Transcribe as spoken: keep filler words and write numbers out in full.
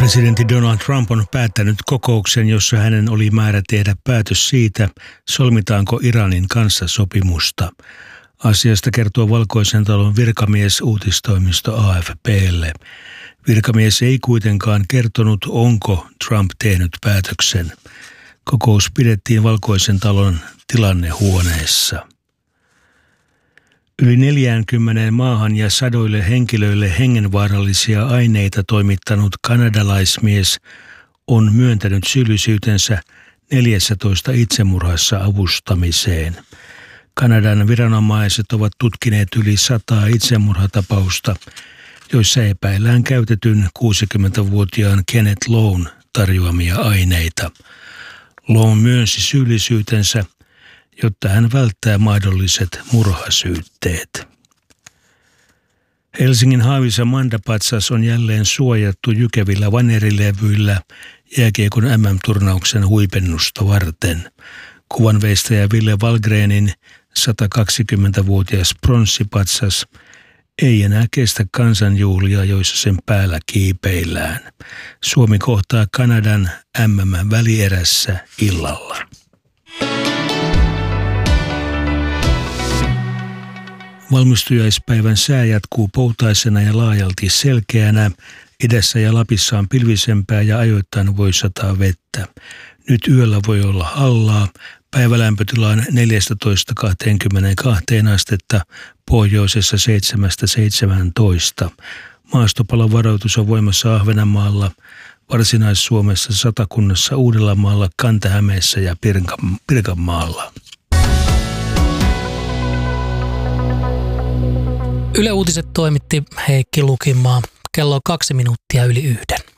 Presidentti Donald Trump on päättänyt kokouksen, jossa hänen oli määrä tehdä päätös siitä, solmitaanko Iranin kanssa sopimusta. Asiasta kertoo Valkoisen talon virkamies uutistoimisto A F P:lle. Virkamies ei kuitenkaan kertonut, onko Trump tehnyt päätöksen. Kokous pidettiin Valkoisen talon tilannehuoneessa. Yli neljäänkymmeneen maahan ja sadoille henkilöille hengenvaarallisia aineita toimittanut kanadalaismies on myöntänyt syyllisyytensä neljässätoista itsemurhassa avustamiseen. Kanadan viranomaiset ovat tutkineet yli sataa itsemurhatapausta, joissa epäillään käytetyn kuusikymmentävuotiaan Kenneth Lowen tarjoamia aineita. Lowen myönsi syyllisyytensä, jotta hän välttää mahdolliset murhasyytteet. Helsingin Haavisan Mandapatsas on jälleen suojattu jykevillä vanerilevyillä jääkiekon M M-turnauksen huipennusta varten. Kuvanveistäjä Ville Wahlgrenin satakaksikymmentävuotias pronssipatsas ei enää kestä kansanjuhlia, joissa sen päällä kiipeillään. Suomi kohtaa Kanadan M M-välierässä illalla. Valmistujaispäivän sää jatkuu poutaisena ja laajalti selkeänä. Idässä ja Lapissa on pilvisempää ja ajoittain voi sataa vettä. Nyt yöllä voi olla hallaa. Päivälämpötila on neljätoista kaksikymmentäkaksi astetta, pohjoisessa seitsemästä seitsemääntoista. Maastopalon varoitus on voimassa Ahvenanmaalla, Varsinais-Suomessa, Satakunnassa, Uudellamaalla, Kanta-Hämeessä ja Pirkanmaalla. Yle Uutiset toimitti Heikki Lukinmaa. Kello on kaksi minuuttia yli yhden.